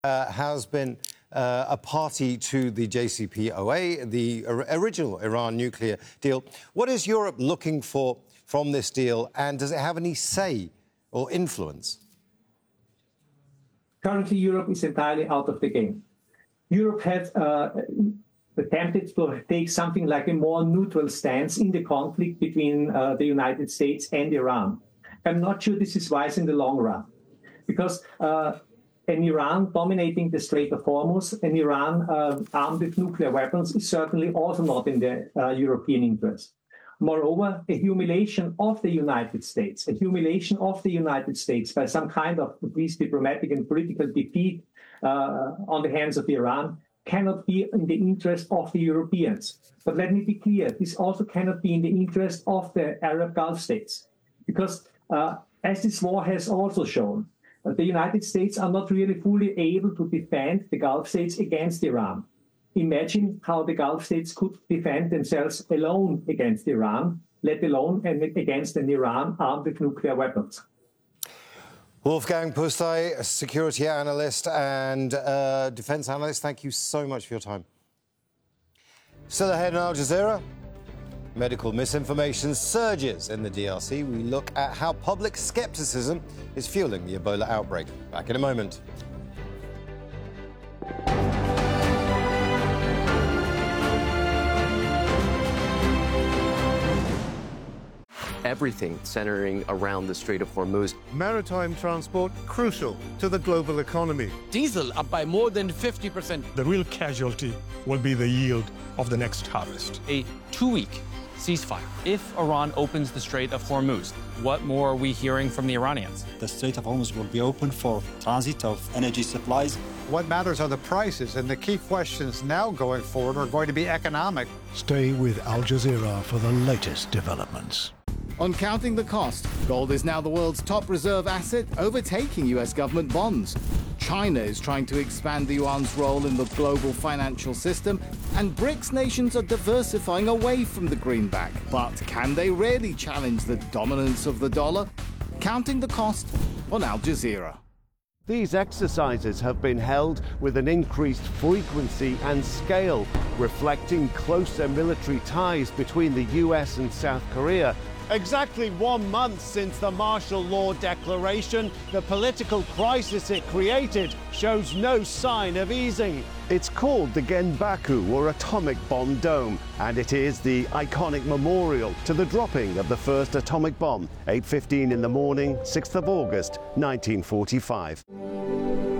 has been a party to the JCPOA, the original Iran nuclear deal. What is Europe looking for from this deal, and does it have any say or influence? Currently, Europe is entirely out of the game. Europe has attempted to take something like a more neutral stance in the conflict between the United States and Iran. I'm not sure this is wise in the long run, because an Iran dominating the Strait of Hormuz, an Iran armed with nuclear weapons, is certainly also not in the European interest. Moreover, a humiliation of the United States, by some kind of at least diplomatic and political defeat on the hands of Iran cannot be in the interest of the Europeans. But let me be clear, this also cannot be in the interest of the Arab Gulf states, because as this war has also shown, the United States are not really fully able to defend the Gulf states against Iran. Imagine how the Gulf states could defend themselves alone against Iran, let alone against an Iran armed with nuclear weapons. Wolfgang Pusztai, a security analyst and defense analyst, thank you so much for your time. Still ahead on Al Jazeera, medical misinformation surges in the DRC. We look at how public skepticism is fueling the Ebola outbreak. Back in a moment. Everything centering around the Strait of Hormuz. Maritime transport crucial to the global economy. Diesel up by more than 50%. The real casualty will be the yield of the next harvest. A 2-week ceasefire. If Iran opens the Strait of Hormuz, what more are we hearing from the Iranians? The Strait of Hormuz will be open for transit of energy supplies. What matters are the prices, and the key questions now going forward are going to be economic. Stay with Al Jazeera for the latest developments. On Counting the Cost, gold is now the world's top reserve asset, overtaking US government bonds. China is trying to expand the yuan's role in the global financial system, and BRICS nations are diversifying away from the greenback. But can they really challenge the dominance of the dollar? Counting the Cost on Al Jazeera. These exercises have been held with an increased frequency and scale, reflecting closer military ties between the US and South Korea. Exactly 1 month since the martial law declaration, the political crisis it created shows no sign of easing. It's called the Genbaku, or Atomic Bomb Dome, and it is the iconic memorial to the dropping of the first atomic bomb, 8:15 in the morning, 6th of August, 1945.